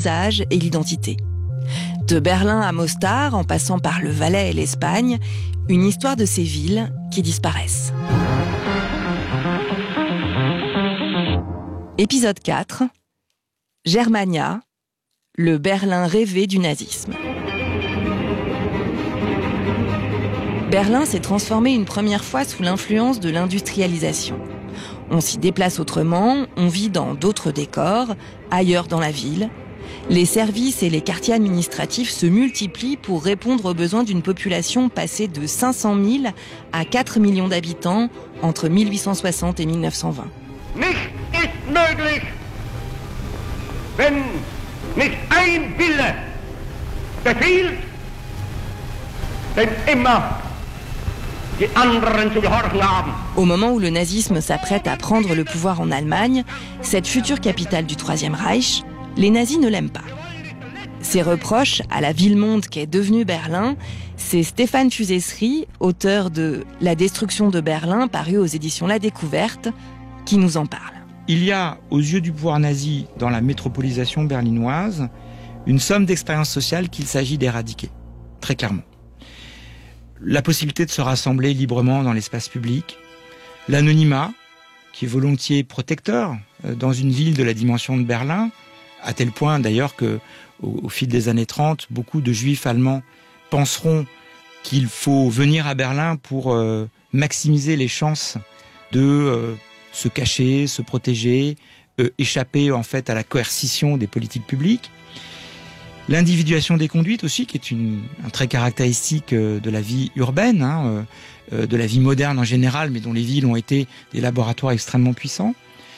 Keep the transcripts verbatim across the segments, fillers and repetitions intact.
paysage et l'identité. De Berlin à Mostar, en passant par le Valais et l'Espagne, une histoire de ces villes qui disparaissent. Épisode quatre. Germania, le Berlin rêvé du nazisme. Berlin s'est transformé une première fois sous l'influence de l'industrialisation. On s'y déplace autrement, on vit dans d'autres décors, ailleurs dans la ville. Les services et les quartiers administratifs se multiplient pour répondre aux besoins d'une population passée de cinq cent mille à quatre millions d'habitants entre mille huit cent soixante et mille neuf cent vingt. Nichts ist möglich, wenn nicht ein Wille befiehlt, denn immer die anderen zu gehorchen haben. Au moment où le nazisme s'apprête à prendre le pouvoir en Allemagne, cette future capitale du Troisième Reich, les nazis ne l'aiment pas. Ses reproches à la ville-monde qu'est devenue Berlin, c'est Stéphane Fusesri, auteur de « La destruction de Berlin » paru aux éditions La Découverte, qui nous en parle. Il y a, aux yeux du pouvoir nazi, dans la métropolisation berlinoise, une somme d'expériences sociales qu'il s'agit d'éradiquer, très clairement. La possibilité de se rassembler librement dans l'espace public, l'anonymat, qui est volontiers protecteur dans une ville de la dimension de Berlin, à tel point d'ailleurs que, au, au fil des années trente, beaucoup de juifs allemands penseront qu'il faut venir à Berlin pour euh, maximiser les chances de euh, se cacher, se protéger, euh, échapper en fait à la coercition des politiques publiques. L'individuation des conduites aussi, qui est une, un trait caractéristique euh, de la vie urbaine, hein, euh, de la vie moderne en général, mais dont les villes ont été des laboratoires extrêmement puissants.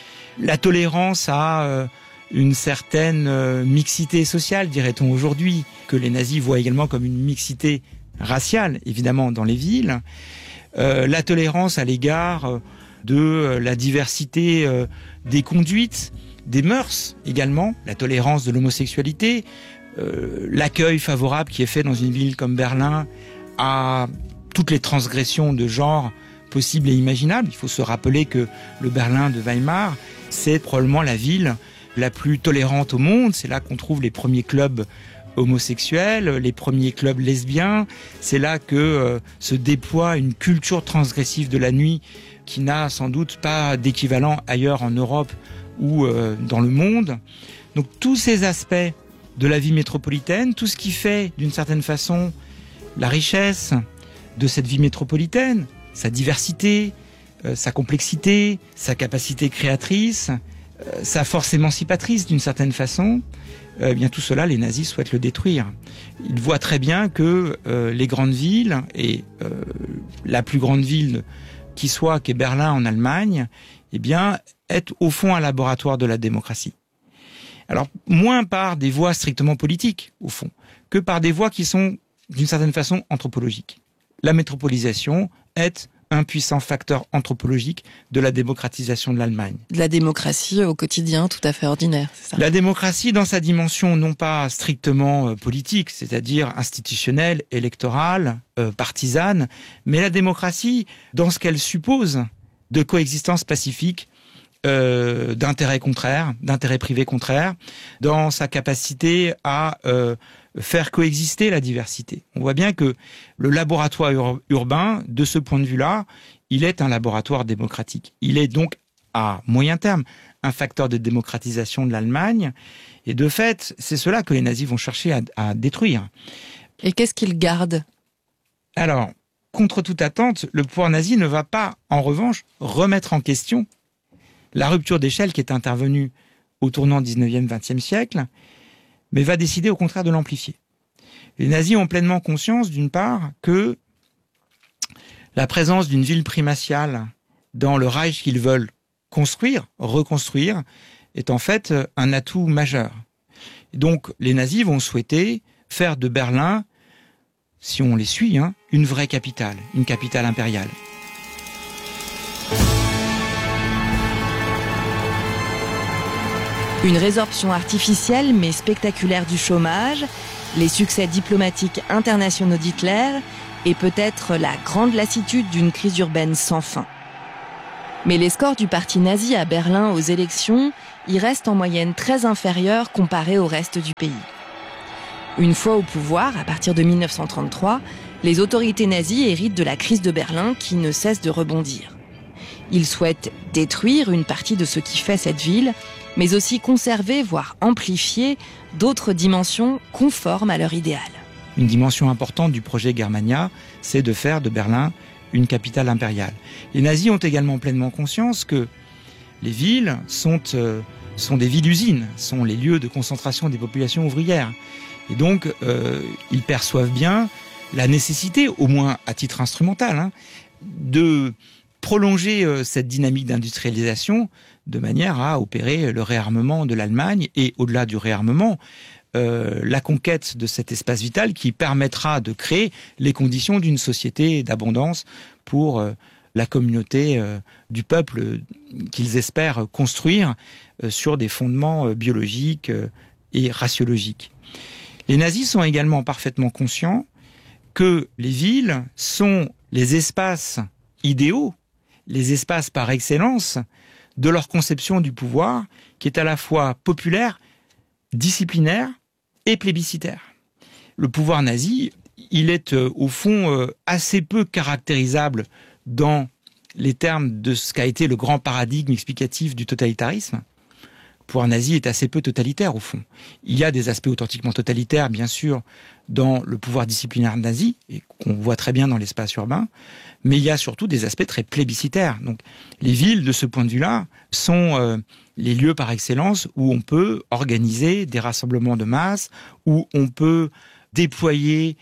La tolérance à euh, une certaine euh, mixité sociale, dirait-on aujourd'hui, que les nazis voient également comme une mixité raciale, évidemment, dans les villes. Euh, la tolérance à l'égard euh, de la diversité euh, des conduites, des mœurs également, la tolérance de l'homosexualité, euh, l'accueil favorable qui est fait dans une ville comme Berlin à toutes les transgressions de genre possibles et imaginables. Il faut se rappeler que le Berlin de Weimar, c'est probablement la ville la plus tolérante au monde. C'est là qu'on trouve les premiers clubs homosexuels, les premiers clubs lesbiens. C'est là que euh, se déploie une culture transgressive de la nuit qui n'a sans doute pas d'équivalent ailleurs en Europe ou euh, dans le monde. Donc tous ces aspects de la vie métropolitaine, tout ce qui fait d'une certaine façon la richesse de cette vie métropolitaine, sa diversité, euh, sa complexité, sa capacité créatrice, euh, sa force émancipatrice d'une certaine façon, euh, eh bien tout cela, les nazis souhaitent le détruire. Ils voient très bien que euh, les grandes villes, et euh, la plus grande ville qui soit, qu'est Berlin en Allemagne, eh bien, est au fond un laboratoire de la démocratie. Alors, moins par des voies strictement politiques, au fond, que par des voies qui sont, d'une certaine façon, anthropologiques. La métropolisation est un puissant facteur anthropologique de la démocratisation de l'Allemagne. De la démocratie au quotidien, tout à fait ordinaire, c'est ça ? La démocratie dans sa dimension non pas strictement euh, politique, c'est-à-dire institutionnelle, électorale, euh, partisane, mais la démocratie dans ce qu'elle suppose de coexistence pacifique euh, d'intérêts contraires, d'intérêts privés contraires, dans sa capacité à euh, faire coexister la diversité. On voit bien que le laboratoire ur- urbain, de ce point de vue-là, il est un laboratoire démocratique. Il est donc, à moyen terme, un facteur de démocratisation de l'Allemagne. Et de fait, c'est cela que les nazis vont chercher à, à détruire. Et qu'est-ce qu'ils gardent ? Alors, contre toute attente, le pouvoir nazi ne va pas, en revanche, remettre en question la rupture d'échelle qui est intervenue au tournant dix-neuvième vingtième siècle, mais va décider au contraire de l'amplifier. Les nazis ont pleinement conscience, d'une part, que la présence d'une ville primatiale dans le Reich qu'ils veulent construire, reconstruire, est en fait un atout majeur. Et donc, les nazis vont souhaiter faire de Berlin, si on les suit, hein, une vraie capitale, une capitale impériale. Une résorption artificielle mais spectaculaire du chômage, les succès diplomatiques internationaux d'Hitler et peut-être la grande lassitude d'une crise urbaine sans fin. Mais les scores du parti nazi à Berlin aux élections y restent en moyenne très inférieurs comparés au reste du pays. Une fois au pouvoir, à partir de mille neuf cent trente-trois, les autorités nazies héritent de la crise de Berlin qui ne cesse de rebondir. Ils souhaitent détruire une partie de ce qui fait cette ville, mais aussi conserver, voire amplifier, d'autres dimensions conformes à leur idéal. Une dimension importante du projet Germania, c'est de faire de Berlin une capitale impériale. Les nazis ont également pleinement conscience que les villes sont, euh, sont des villes-usines, sont les lieux de concentration des populations ouvrières. Et donc, euh, ils perçoivent bien la nécessité, au moins à titre instrumental, hein, de prolonger euh, cette dynamique d'industrialisation de manière à opérer le réarmement de l'Allemagne et, au-delà du réarmement, euh, la conquête de cet espace vital qui permettra de créer les conditions d'une société d'abondance pour euh, la communauté euh, du peuple euh, qu'ils espèrent construire euh, sur des fondements euh, biologiques euh, et raciologiques. Les nazis sont également parfaitement conscients que les villes sont les espaces idéaux, les espaces par excellence de leur conception du pouvoir, qui est à la fois populaire, disciplinaire et plébiscitaire. Le pouvoir nazi, il est euh, au fond euh, assez peu caractérisable dans les termes de ce qu'a été le grand paradigme explicatif du totalitarisme. Le pouvoir nazi est assez peu totalitaire au fond. Il y a des aspects authentiquement totalitaires, bien sûr, dans le pouvoir disciplinaire nazi, et qu'on voit très bien dans l'espace urbain, mais il y a surtout des aspects très plébiscitaires. Donc, les villes, de ce point de vue-là, sont euh, les lieux par excellence où on peut organiser des rassemblements de masse, où on peut déployer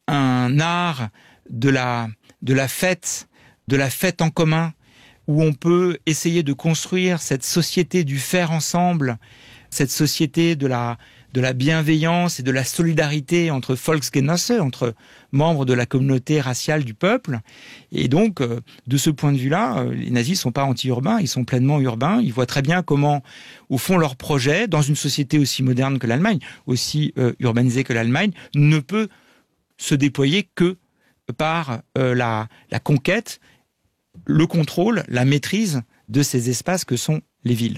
un art de la, de la fête, de la fête en commun, où on peut essayer de construire cette société du faire ensemble, cette société de la, de la bienveillance et de la solidarité entre Volksgenosse, entre membres de la communauté raciale du peuple. Et donc, euh, de ce point de vue-là, euh, les nazis ne sont pas anti-urbains, ils sont pleinement urbains. Ils voient très bien comment, au fond, leur projet, dans une société aussi moderne que l'Allemagne, aussi euh, urbanisée que l'Allemagne, ne peut se déployer que par euh, la, la conquête, le contrôle, la maîtrise de ces espaces que sont les villes.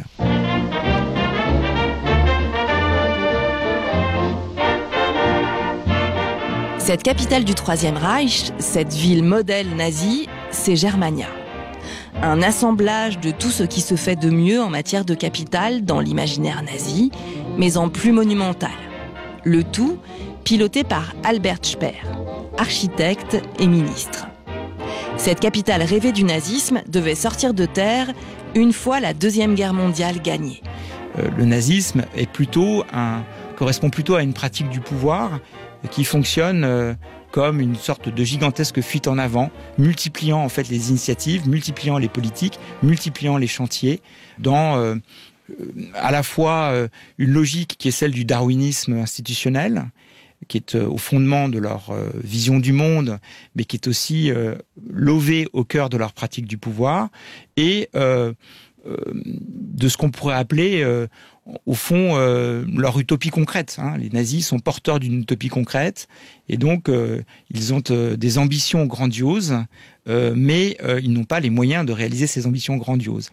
Cette capitale du Troisième Reich, cette ville modèle nazie, c'est Germania. Un assemblage de tout ce qui se fait de mieux en matière de capitale dans l'imaginaire nazi, mais en plus monumental. Le tout piloté par Albert Speer, architecte et ministre. Cette capitale rêvée du nazisme devait sortir de terre une fois la Deuxième Guerre mondiale gagnée. Euh, le nazisme est plutôt un, correspond plutôt à une pratique du pouvoir qui fonctionne euh, comme une sorte de gigantesque fuite en avant, multipliant en fait les initiatives, multipliant les politiques, multipliant les chantiers, dans euh, à la fois euh, une logique qui est celle du darwinisme institutionnel, qui est euh, au fondement de leur euh, vision du monde, mais qui est aussi euh, lové au cœur de leur pratique du pouvoir, et euh, euh, de ce qu'on pourrait appeler, euh, au fond, euh, leur utopie concrète. Hein. Les nazis sont porteurs d'une utopie concrète, et donc euh, ils ont euh, des ambitions grandioses, euh, mais euh, ils n'ont pas les moyens de réaliser ces ambitions grandioses.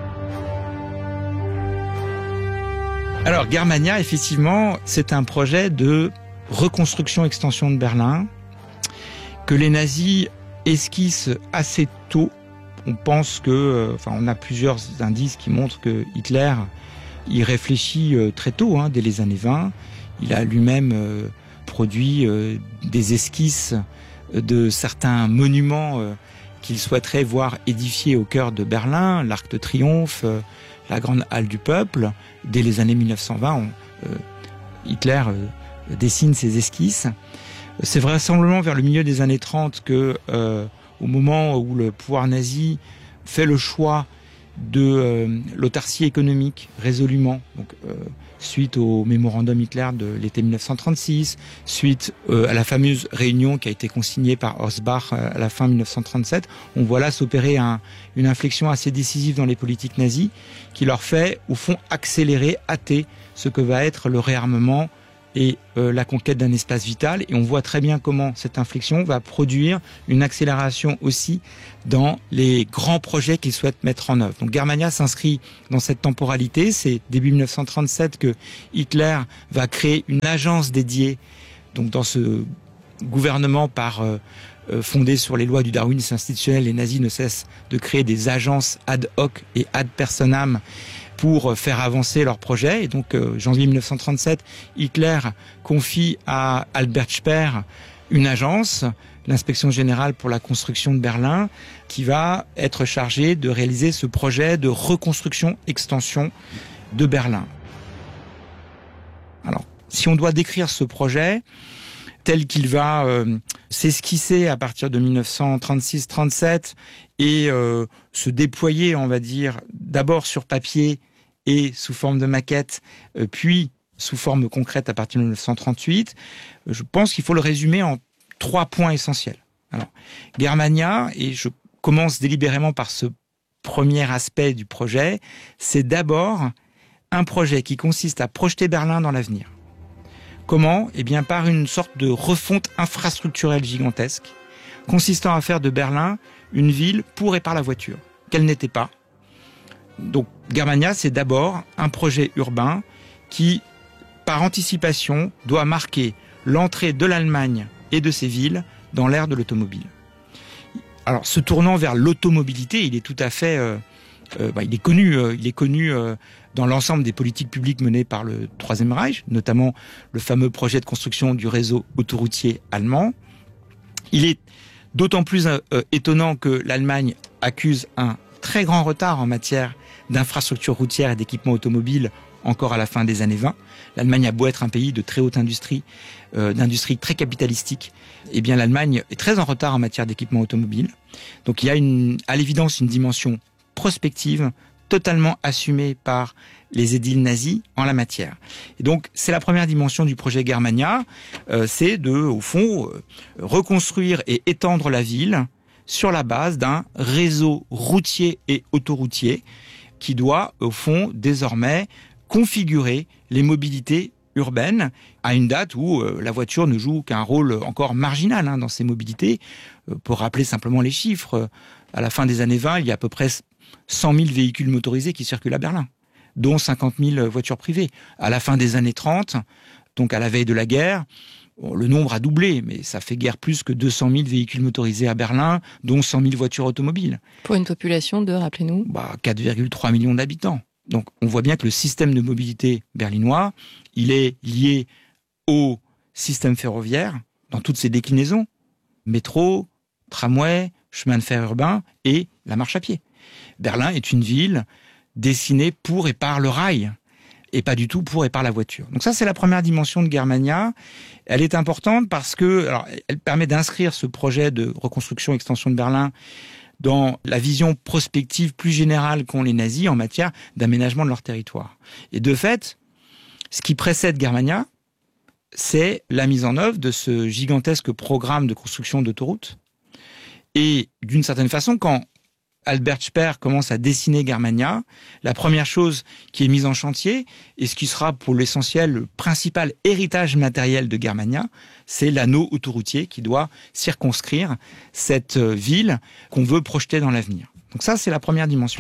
Alors, Germania, effectivement, c'est un projet de reconstruction-extension de Berlin, que les nazis esquissent assez tôt. On pense que, euh, enfin, on a plusieurs indices qui montrent que Hitler, il réfléchit euh, très tôt, hein, dès les années vingt. Il a lui-même euh, produit euh, des esquisses de certains monuments euh, qu'il souhaiterait voir édifiés au cœur de Berlin, l'Arc de Triomphe, euh, la Grande Halle du Peuple. Dès les années mille neuf cent vingt, on, euh, Hitler euh, dessine ses esquisses. C'est vraisemblablement vers le milieu des années trente que, euh, au moment où le pouvoir nazi fait le choix de euh, l'autarcie économique résolument, donc euh, suite au mémorandum Hitler de l'été mille neuf cent trente-six, suite euh, à la fameuse réunion qui a été consignée par Horsbach à la fin mille neuf cent trente-sept, on voit là s'opérer un, une inflexion assez décisive dans les politiques nazies qui leur fait, au fond, accélérer, hâter ce que va être le réarmement et euh, la conquête d'un espace vital. Et on voit très bien comment cette inflexion va produire une accélération aussi dans les grands projets qu'il souhaite mettre en œuvre. Donc Germania s'inscrit dans cette temporalité. C'est début dix-neuf cent trente-sept que Hitler va créer une agence dédiée donc dans ce gouvernement par euh, euh, fondé sur les lois du darwinisme institutionnel. Les nazis ne cessent de créer des agences ad hoc et ad personam pour faire avancer leur projet. Et donc, euh, janvier dix-neuf cent trente-sept, Hitler confie à Albert Speer une agence, l'inspection générale pour la construction de Berlin, qui va être chargée de réaliser ce projet de reconstruction, extension de Berlin. Alors, si on doit décrire ce projet tel qu'il va euh, s'esquisser à partir de dix-neuf cent trente-six trente-sept et euh, se déployer, on va dire, d'abord sur papier et sous forme de maquette, euh, puis sous forme concrète à partir de dix-neuf cent trente-huit, euh, je pense qu'il faut le résumer en trois points essentiels. Alors, Germania, et je commence délibérément par ce premier aspect du projet, c'est d'abord un projet qui consiste à projeter Berlin dans l'avenir. Comment ? Eh bien, par une sorte de refonte infrastructurelle gigantesque, consistant à faire de Berlin une ville pour et par la voiture, qu'elle n'était pas. Donc, Germania, c'est d'abord un projet urbain qui, par anticipation, doit marquer l'entrée de l'Allemagne et de ses villes dans l'ère de l'automobile. Alors, se tournant vers l'automobilité, il est tout à fait, euh, euh, bah, il est connu, euh, il est connu euh, dans l'ensemble des politiques publiques menées par le Troisième Reich, notamment le fameux projet de construction du réseau autoroutier allemand. Il est d'autant plus euh, étonnant que l'Allemagne accuse un très grand retard en matière d'infrastructures routières et d'équipements automobiles encore à la fin des années vingt. L'Allemagne a beau être un pays de très haute industrie, euh, d'industrie très capitalistique, eh bien l'Allemagne est très en retard en matière d'équipements automobiles. Donc il y a une, à l'évidence une dimension prospective totalement assumée par les édiles nazis en la matière. Et donc c'est la première dimension du projet Germania, euh, c'est de, au fond, euh, reconstruire et étendre la ville sur la base d'un réseau routier et autoroutier qui doit, au fond, désormais configurer les mobilités urbaines à une date où euh, la voiture ne joue qu'un rôle encore marginal hein, dans ces mobilités. Euh, pour rappeler simplement les chiffres, euh, à la fin des années vingt, il y a à peu près cent mille véhicules motorisés qui circulent à Berlin, dont cinquante mille voitures privées. À la fin des années trente, donc à la veille de la guerre, bon, le nombre a doublé, mais ça fait guère plus que deux cent mille véhicules motorisés à Berlin, dont cent mille voitures automobiles. Pour une population de, rappelez-nous bah, quatre virgule trois millions d'habitants. Donc on voit bien que le système de mobilité berlinois, il est lié au système ferroviaire, dans toutes ses déclinaisons, métro, tramway, chemin de fer urbain et la marche à pied. Berlin est une ville dessinée pour et par le rail, et pas du tout pour et par la voiture. Donc ça, c'est la première dimension de Germania. Elle est importante parce que, alors, elle permet d'inscrire ce projet de reconstruction, extension de Berlin dans la vision prospective plus générale qu'ont les nazis en matière d'aménagement de leur territoire. Et de fait, ce qui précède Germania, c'est la mise en œuvre de ce gigantesque programme de construction d'autoroutes. Et d'une certaine façon, quand Albert Speer commence à dessiner Germania, la première chose qui est mise en chantier, et ce qui sera pour l'essentiel le principal héritage matériel de Germania, c'est l'anneau autoroutier qui doit circonscrire cette ville qu'on veut projeter dans l'avenir. Donc ça, c'est la première dimension.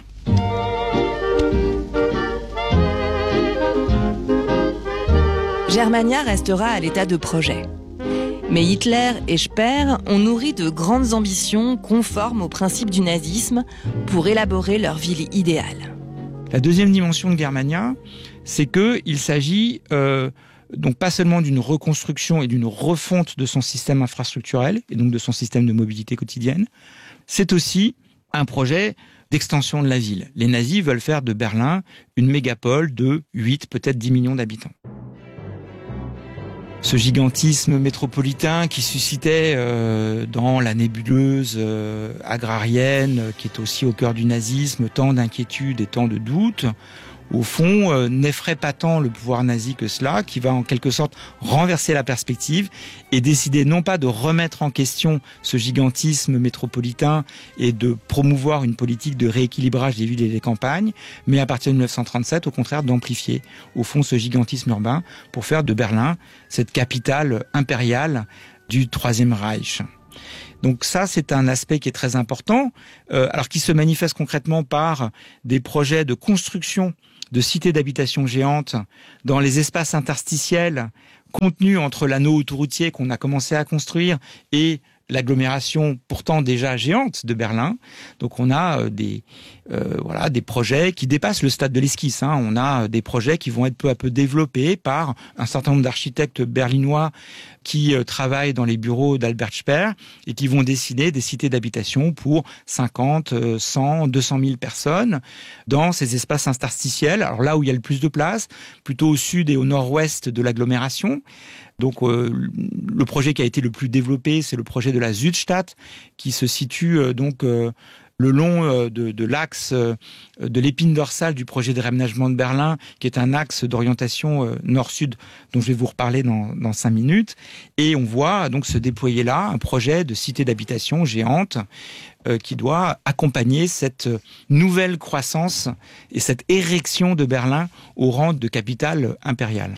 Germania restera à l'état de projet. Mais Hitler et Speer ont nourri de grandes ambitions conformes aux principes du nazisme pour élaborer leur ville idéale. La deuxième dimension de Germania, c'est qu'il s'agit euh, donc pas seulement d'une reconstruction et d'une refonte de son système infrastructurel et donc de son système de mobilité quotidienne, c'est aussi un projet d'extension de la ville. Les nazis veulent faire de Berlin une mégapole de huit, peut-être dix millions d'habitants. Ce gigantisme métropolitain qui suscitait euh, dans la nébuleuse euh, agrarienne, qui est aussi au cœur du nazisme, tant d'inquiétudes et tant de doutes, au fond, euh, n'effraie pas tant le pouvoir nazi que cela, qui va en quelque sorte renverser la perspective et décider non pas de remettre en question ce gigantisme métropolitain et de promouvoir une politique de rééquilibrage des villes et des campagnes, mais à partir de dix-neuf cent trente-sept, au contraire, d'amplifier au fond ce gigantisme urbain pour faire de Berlin cette capitale impériale du Troisième Reich. Donc ça, c'est un aspect qui est très important, euh, alors qui se manifeste concrètement par des projets de construction de cités d'habitation géantes dans les espaces interstitiels contenus entre l'anneau autoroutier qu'on a commencé à construire et l'agglomération pourtant déjà géante de Berlin. Donc on a euh, des euh, voilà des projets qui dépassent le stade de l'esquisse. Hein. On a des projets qui vont être peu à peu développés par un certain nombre d'architectes berlinois qui euh, travaillent dans les bureaux d'Albert Speer et qui vont dessiner des cités d'habitation pour cinquante, cent, deux cent mille personnes dans ces espaces interstitiels. Alors là où il y a le plus de place, plutôt au sud et au nord-ouest de l'agglomération. Donc euh, le projet qui a été le plus développé, c'est le projet de la Südstadt, qui se situe euh, donc euh, le long euh, de, de l'axe euh, de l'épine dorsale du projet de réaménagement de Berlin, qui est un axe d'orientation euh, nord-sud dont je vais vous reparler dans, dans cinq minutes. Et on voit donc se déployer là un projet de cité d'habitation géante euh, qui doit accompagner cette nouvelle croissance et cette érection de Berlin au rang de capitale impériale.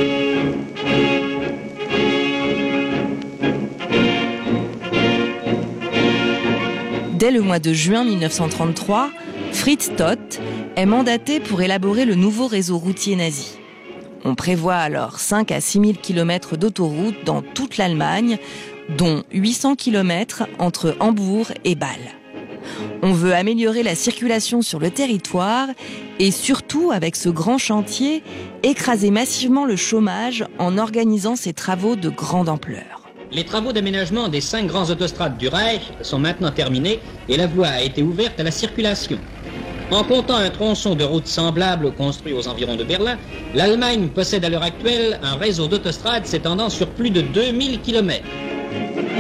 Dès le mois de juin mille neuf cent trente-trois, Fritz Todt est mandaté pour élaborer le nouveau réseau routier nazi. On prévoit alors cinq à six mille kilomètres d'autoroutes dans toute l'Allemagne, dont huit cents kilomètres entre Hambourg et Bâle. On veut améliorer la circulation sur le territoire et surtout, avec ce grand chantier, écraser massivement le chômage en organisant ces travaux de grande ampleur. Les travaux d'aménagement des cinq grands autostrades du Reich sont maintenant terminés et la voie a été ouverte à la circulation. En comptant un tronçon de route semblable construit aux environs de Berlin, l'Allemagne possède à l'heure actuelle un réseau d'autostrades s'étendant sur plus de deux mille kilomètres.